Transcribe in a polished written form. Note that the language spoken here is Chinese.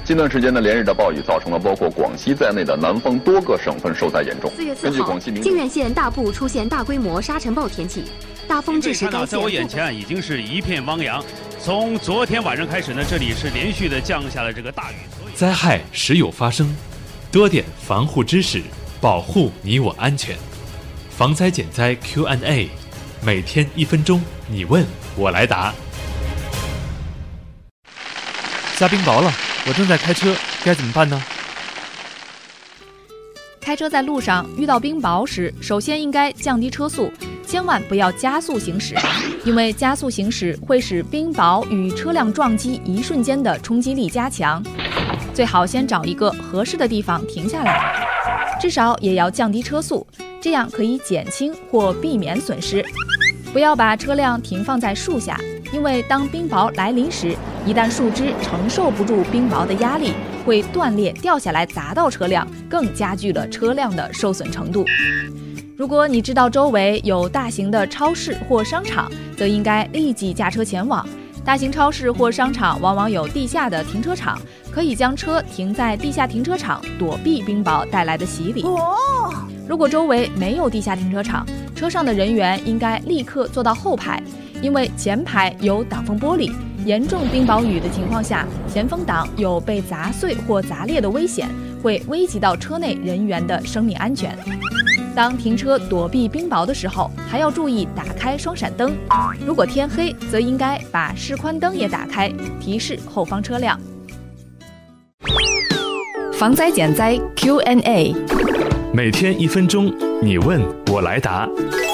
近段时间的连日的暴雨，造成了包括广西在内的南方多个省份受灾严重。 4月4号，靖远县大部出现大规模沙尘暴天气，大风致使该县。 在我眼前已经是一片汪洋。从昨天晚上开始呢，这里是连续的降下了这个大雨。 灾害时有发生，多点防护知识，保护你我安全。防灾减灾 Q&A， 每天1分钟，你问我来答。下冰雹了，我正在开车，该怎么办呢？ 开车在路上遇到冰雹时，首先应该降低车速，千万不要加速行驶，因为加速行驶会使冰雹与车辆撞击一瞬间的冲击力加强。最好先找一个合适的地方停下来，至少也要降低车速，这样可以减轻或避免损失。不要把车辆停放在树下，因为当冰雹来临时，一旦树枝承受不住冰雹的压力，会断裂掉下来砸到车辆，更加剧了车辆的受损程度。如果你知道周围有大型的超市或商场，则应该立即驾车前往。大型超市或商场往往有地下的停车场，可以将车停在地下停车场，躲避冰雹带来的洗礼。如果周围没有地下停车场，车上的人员应该立刻坐到后排，因为前排有挡风玻璃，严重冰雹雨的情况下，前风挡有被砸碎或砸裂的危险，会危及到车内人员的生命安全。当停车躲避冰雹的时候，还要注意打开双闪灯。如果天黑，则应该把示宽灯也打开，提示后方车辆。 防灾减灾 Q&A， 每天1分钟，你问我来答。